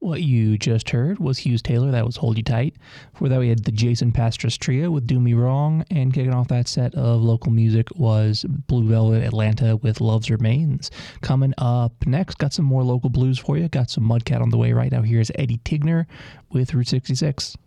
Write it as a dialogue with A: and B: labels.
A: What you just heard was Hughes Taylor, that was Hold You Tight. Before that, we had the Jason Pastras Trio with Do Me Wrong, and kicking off that set of local music was Blue Velvet Atlanta with Love's Remains. Coming up next, got some more local blues for you. Got some Mudcat on the way right now. Here's Eddie Tigner with Route 66.